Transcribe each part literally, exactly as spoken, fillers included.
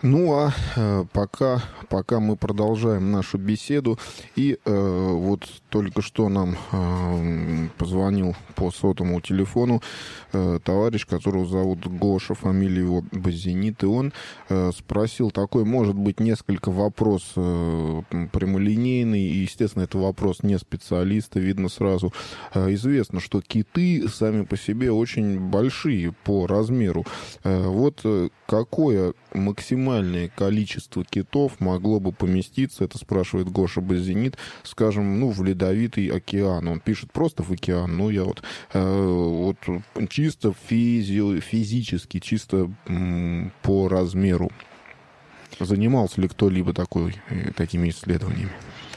Ну, а э, пока, пока мы продолжаем нашу беседу, и э, вот только что нам э, позвонил по сотовому телефону э, товарищ, которого зовут Гоша, фамилия его Базинит, и он э, спросил такой, может быть, несколько вопрос э, прямолинейный, и, естественно, это вопрос не специалиста, видно сразу. Э, известно, что киты сами по себе очень большие по размеру. Э, вот э, какое максимальное количество китов могло бы поместиться, это спрашивает Гоша Базинит, скажем, ну, в ледовитый океан. Он пишет просто в океан, но я вот, э, вот чисто физи, физически, чисто м, по размеру. Занимался ли кто-либо такой, такими исследованиями?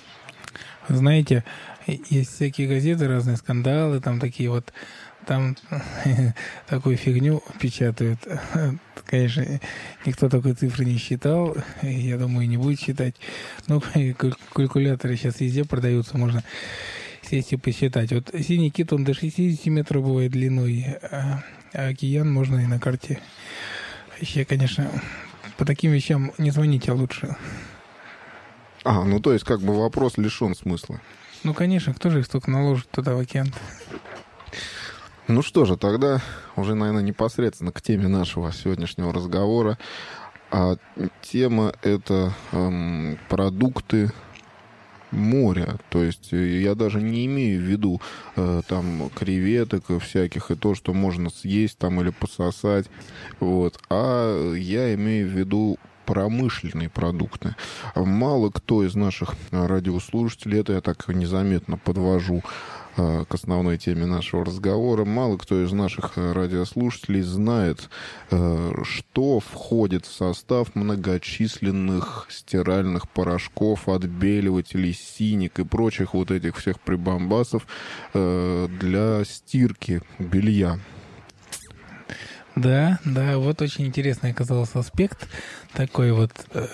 Знаете, есть всякие газеты, разные скандалы, там такие вот, там такую фигню печатают. Конечно, никто такой цифры не считал, я думаю, не будет считать. Но калькуляторы сейчас везде продаются, можно сесть и посчитать. Вот синий кит, он до шестьдесят метров бывает длиной, а океан можно и на карте. Вообще, конечно, по таким вещам не звоните, а лучше. А, ну то есть как бы вопрос лишен смысла. Ну, конечно, кто же их столько наложит туда в океан? Ну что же, тогда уже, наверное, непосредственно к теме нашего сегодняшнего разговора. А тема — это эм, продукты моря. То есть я даже не имею в виду э, там креветок всяких и то, что можно съесть там или пососать. Вот. А я имею в виду промышленные продукты. Мало кто из наших радиослушателей, это я так незаметно подвожу к основной теме нашего разговора, мало кто из наших радиослушателей знает, что входит в состав многочисленных стиральных порошков, отбеливателей, синик и прочих вот этих всех прибамбасов для стирки белья. Да, да, вот очень интересный оказался аспект такой вот э,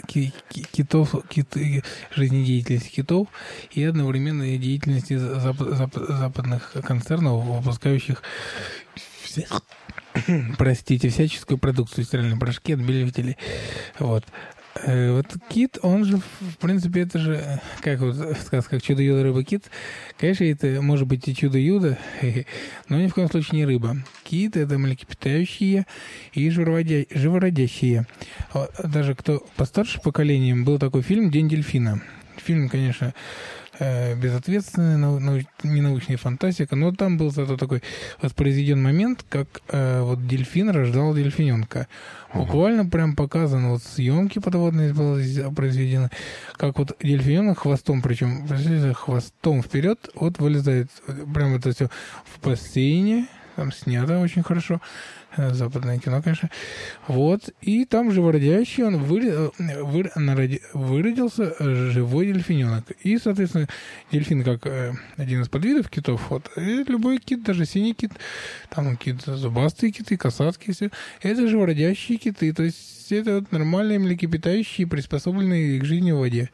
китов, кит, жизнедеятельности китов и одновременно деятельности зап, зап, западных концернов, выпускающих вся, простите, всяческую продукцию, стиральные порошки, отбеливатели. Вот. Вот кит, он же, в принципе, это же, как вот сказка, как чудо-юдо, рыба-кит. Конечно, это может быть и чудо-юдо, но ни в коем случае не рыба. Кит — это млекопитающие и живородящие. Даже кто постарше поколением, был такой фильм «День дельфина». Фильм, конечно, безответственная, не научная фантастика, но там был зато такой воспроизведен момент, как э, вот дельфин рождал дельфиненка. Буквально прям показано, вот съемки подводные были произведены, как вот дельфиненок хвостом, причем хвостом вперед, вот вылезает, прям это все в бассейне, там снято очень хорошо, западное кино, конечно. Вот. И там живородящий, он вы, вы, народи, выродился живой дельфиненок. И, соответственно, дельфин как э, один из подвидов китов. Вот. И любой кит, даже синий кит, там кит, зубастые киты, касатки, все. Это живородящие киты. То есть это вот нормальные млекопитающие, приспособленные к жизни в воде.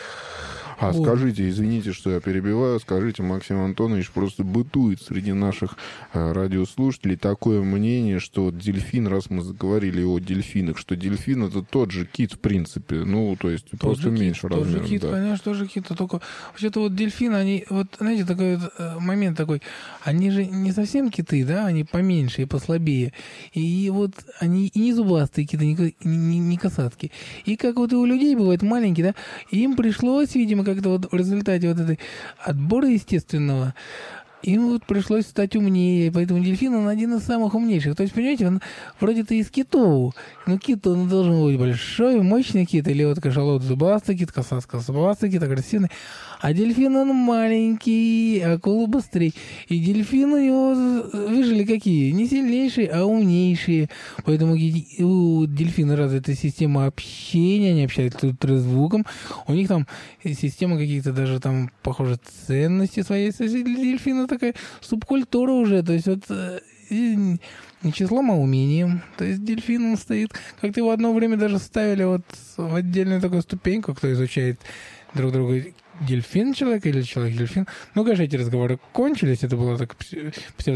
А вот. Скажите, извините, что я перебиваю, скажите, Максим Антонович, просто бытует среди наших э, радиослушателей такое мнение, что вот дельфин, раз мы заговорили о дельфинах, что дельфин — это тот же кит, в принципе, ну, то есть тот просто меньше размером. Тот же кит, да. Конечно, тоже кит, только вообще-то вот дельфины, они, вот, знаете, такой вот, э, момент такой, они же не совсем киты, да, они поменьше и послабее, и вот они и не зубастые киты, не, не, не касатки, и как вот и у людей бывает маленькие, да, им пришлось, видимо, как-то вот в результате вот этой отбора естественного им вот пришлось стать умнее, поэтому дельфин, он один из самых умнейших. То есть, понимаете, он вроде-то из китов, но кит, он должен быть большой, мощный кит, или вот кашалот зубастый кит, касатка зубастый кит, агрессивный. А дельфин, он маленький, акула быстрее. И дельфины его выжили какие? Не сильнейшие, а умнейшие. Поэтому у дельфина развита система общения, они общаются звуком. У них там система каких-то даже там, похоже, ценностей своей. Для дельфина такая субкультура уже. То есть вот не числом, а умением. То есть дельфин, он стоит. Как-то его одно время даже ставили вот в отдельную такую ступеньку, кто изучает друг друга. Дельфин человек или человек-дельфин. Ну, конечно, эти разговоры кончились. Это было так